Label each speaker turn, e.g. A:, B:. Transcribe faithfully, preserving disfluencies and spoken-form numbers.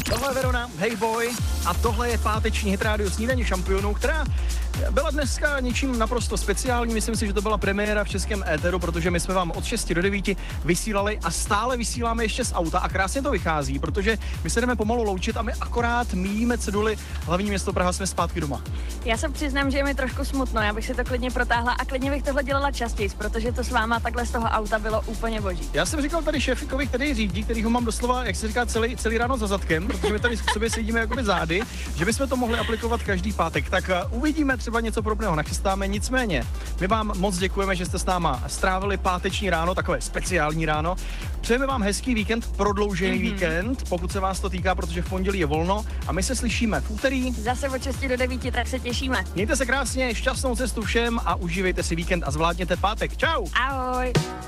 A: Tohle je Verona, Hey Boy a tohle je páteční hit rádio Snídaně šampionů, která byla dneska něčím naprosto speciální. Myslím si, že to byla premiéra v českém éteru, protože my jsme vám od šesti do devíti vysílali a stále vysíláme ještě z auta a krásně to vychází, protože my se jdeme pomalu loučit a my akorát míjíme ceduly hlavní město Praha, jsme zpátky doma.
B: Já se přiznám, že je mi trošku smutno, já bych si to klidně protáhla a klidně bych tohle dělala častěji, protože to s váma takhle z toho auta bylo úplně boží.
A: Já jsem říkal tady šéfikovi, který řídí, který ho mám doslova, jak se říká, celý, celý ráno za zadkem, protože my tady k sobě sedíme jakoby zády, že bychom to mohli aplikovat každý pátek. Tak uh, uvidíme, třeba něco podobného nachystáme. Nicméně, my vám moc děkujeme, že jste s náma strávili páteční ráno, takové speciální ráno. Přejeme vám hezký víkend, prodloužený mm-hmm. víkend, pokud se vás to týká, protože v pondělí je volno a my se slyšíme v úterý.
B: Zase od šesti do devíti, tak se těšíme.
A: Mějte se krásně, šťastnou cestu všem a užívejte si víkend a zvládněte pátek. Čau!
B: Ahoj!